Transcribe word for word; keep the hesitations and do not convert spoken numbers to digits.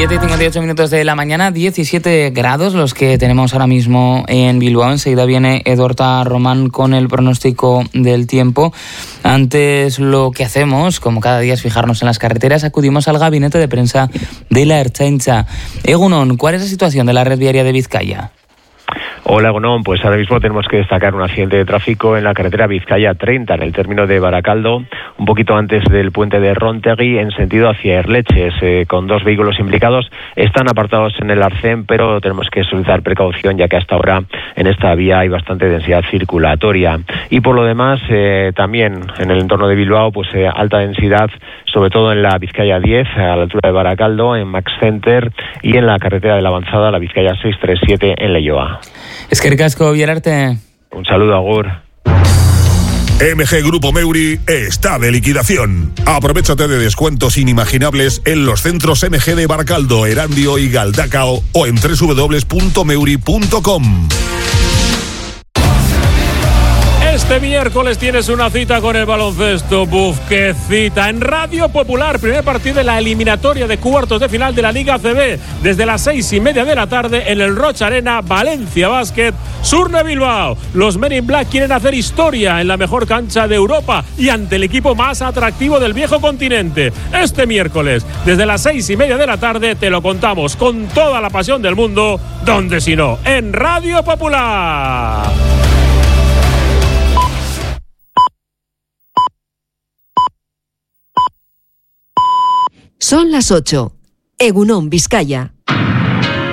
siete y cincuenta y ocho minutos de la mañana, diecisiete grados los que tenemos ahora mismo en Bilbao. Enseguida viene Edorta Román con el pronóstico del tiempo. Antes, lo que hacemos, como cada día, es fijarnos en las carreteras. Acudimos al gabinete de prensa de la Ertzaintza. Egunon, ¿cuál es la situación de la red viaria de Vizcaya? Hola, Gonón. Pues ahora mismo tenemos que destacar un accidente de tráfico en la carretera Vizcaya treinta, en el término de Barakaldo, un poquito antes del puente de Rontegui, en sentido hacia Erleches, eh, con dos vehículos implicados. Están apartados en el arcén, pero tenemos que solicitar precaución, ya que hasta ahora en esta vía hay bastante densidad circulatoria. Y por lo demás, eh, también en el entorno de Bilbao, pues eh, alta densidad, sobre todo en la Vizcaya diez, a la altura de Barakaldo, en Max Center, y en la carretera de la Avanzada, la Vizcaya seiscientos treinta y siete, en Leioa. Eskerrik asko, Bierarte. Un saludo, agur. M G Grupo Meuri está de liquidación. Aprovechate de descuentos inimaginables en los centros M G de Barakaldo, Erandio y Galdacao o en doble u doble u doble u punto meuri punto com. Este miércoles tienes una cita con el baloncesto. Buf, qué cita. En Radio Popular, primer partido de la eliminatoria de cuartos de final de la Liga A C B. Desde las seis y media de la tarde en el Rocha Arena, Valencia Basket, Surne Bilbao. Los Men in Black quieren hacer historia en la mejor cancha de Europa y ante el equipo más atractivo del viejo continente. Este miércoles, desde las seis y media de la tarde, te lo contamos con toda la pasión del mundo. ¿Dónde si no? En Radio Popular. Son las ocho. Egunon, Vizcaya.